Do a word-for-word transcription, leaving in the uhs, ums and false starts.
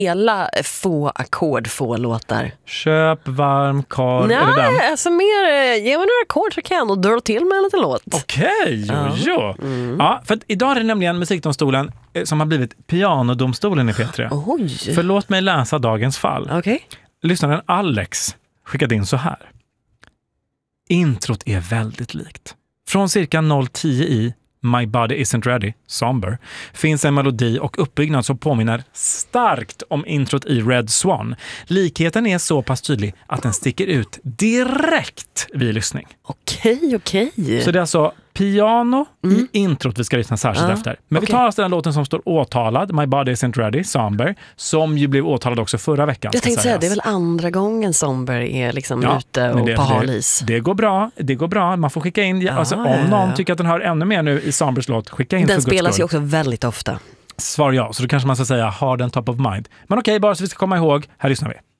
hela få ackord, få låtar. Köp varm korv. Nej, är det den? alltså mer, ge mig några ackord så kan jag nog dra till med en liten låt. Okej, okay, jo, ja. jo. Mm. Ja, för att idag är det nämligen Musikdomstolen som har blivit pianodomstolen i P tre. Oj. För låt mig läsa dagens fall. Okej. Okay. Lyssnaren Alex skickade in så här. Introt är väldigt likt. Från cirka noll tio i My Body Isn't Ready, Somber, finns en melodi och uppbyggnad som påminner starkt om introt i Red Swan. Likheten är så pass tydlig att den sticker ut direkt vid lyssning. Okej, okej. Så det är alltså piano mm. i introt vi ska lyssna särskilt ja, efter. Men okay. vi tar alltså den låten som står åtalad, My Body Isn't Ready, Somber, som ju blev åtalad också förra veckan. Jag tänkte säga, det är väl andra gången Somber är liksom ja, ute och det, på halis. Det, det går bra, det går bra. Man får skicka in, ah, alltså, om ja, någon ja. tycker att den hör ännu mer nu i Sombers låt, skicka in. Den för spelas ju också väldigt ofta. Svar ja, så då kanske man ska säga har den top of mind. Men okej, bara så vi ska komma ihåg, här lyssnar vi.